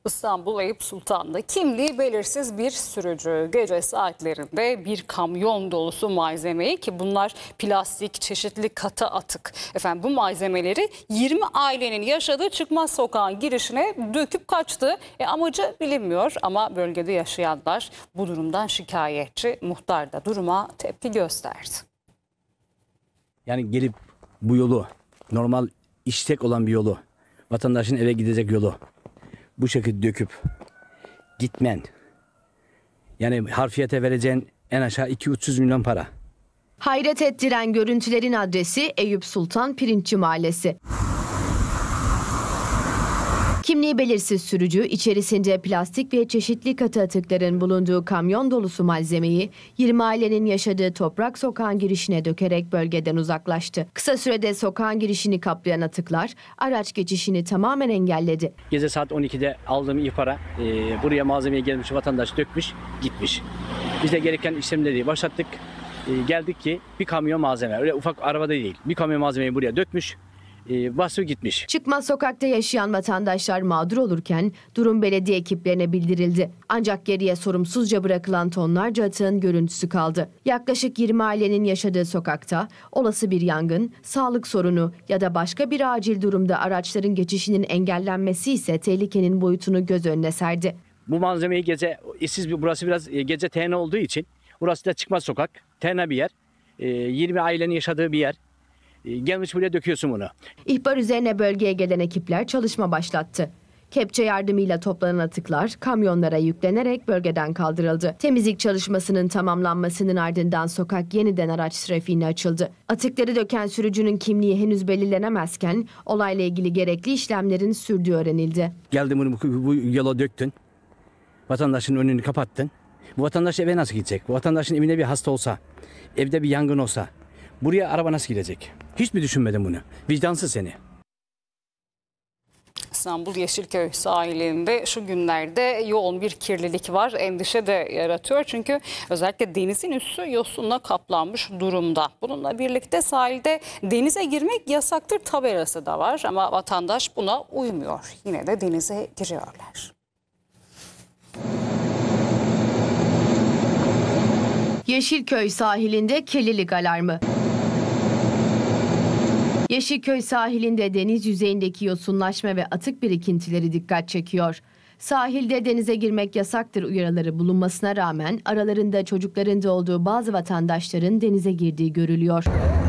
İstanbul Eyüp Sultan'da kimliği belirsiz bir sürücü gece saatlerinde bir kamyon dolusu malzemeyi, ki bunlar plastik, çeşitli katı atık, bu malzemeleri 20 ailenin yaşadığı Çıkmaz Sokak'ın girişine döküp kaçtı. Amacı bilinmiyor ama bölgede yaşayanlar bu durumdan şikayetçi. Muhtar da duruma tepki gösterdi. Yani gelip bu yolu, normal işlek olan bir yolu, vatandaşın eve gidecek yolu bu şekilde döküp gitmen, yani harfiyete vereceğin en aşağı 200-300 milyon para. Hayret ettiren görüntülerin adresi Eyüp Sultan Pirinççi Mahallesi. Kimliği belirsiz sürücü içerisinde plastik ve çeşitli katı atıkların bulunduğu kamyon dolusu malzemeyi 20 ailenin yaşadığı Toprak Sokağın girişine dökerek bölgeden uzaklaştı. Kısa sürede sokağın girişini kaplayan atıklar araç geçişini tamamen engelledi. Gece saat 12'de aldığım ihbara buraya malzemeye gelmiş vatandaş dökmüş gitmiş. Biz de gereken işlemleri başlattık. Geldik ki bir kamyon malzeme, öyle ufak arabada değil, bir kamyon malzemeyi buraya dökmüş. Basıp gitmiş. Çıkmaz Sokak'ta yaşayan vatandaşlar mağdur olurken durum belediye ekiplerine bildirildi. Ancak geriye sorumsuzca bırakılan tonlarca atığın görüntüsü kaldı. Yaklaşık 20 ailenin yaşadığı sokakta olası bir yangın, sağlık sorunu ya da başka bir acil durumda araçların geçişinin engellenmesi ise tehlikenin boyutunu göz önüne serdi. Bu malzemeyi gece, burası biraz gece tehna olduğu için, burası da Çıkmaz Sokak, tehna bir yer, 20 ailenin yaşadığı bir yer. Gelmiş buraya döküyorsun bunu. İhbar üzerine bölgeye gelen ekipler çalışma başlattı. Kepçe yardımıyla toplanan atıklar kamyonlara yüklenerek bölgeden kaldırıldı. Temizlik çalışmasının tamamlanmasının ardından sokak yeniden araç trafiğine açıldı. Atıkları döken sürücünün kimliği henüz belirlenemezken olayla ilgili gerekli işlemlerin sürdüğü öğrenildi. Geldin bunu bu yola döktün. Vatandaşın önünü kapattın. Bu vatandaş eve nasıl gidecek? Bu vatandaşın evinde bir hasta olsa, evde bir yangın olsa buraya araba nasıl gidecek? Hiç mi düşünmedin bunu? Vicdansız seni. İstanbul Yeşilköy sahilinde şu günlerde yoğun bir kirlilik var. Endişe de yaratıyor çünkü özellikle denizin üstü yosunla kaplanmış durumda. Bununla birlikte sahilde denize girmek yasaktır tabelası da var ama vatandaş buna uymuyor. Yine de denize giriyorlar. Yeşilköy sahilinde kirlilik alarmı. Yeşilköy sahilinde deniz yüzeyindeki yosunlaşma ve atık birikintileri dikkat çekiyor. Sahilde denize girmek yasaktır uyarıları bulunmasına rağmen aralarında çocukların da olduğu bazı vatandaşların denize girdiği görülüyor.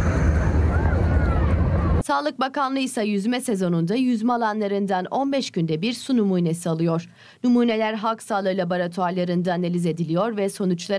Sağlık Bakanlığı ise yüzme sezonunda yüzme alanlarından 15 günde bir su numunesi alıyor. Numuneler Halk Sağlığı laboratuvarlarında analiz ediliyor ve sonuçlara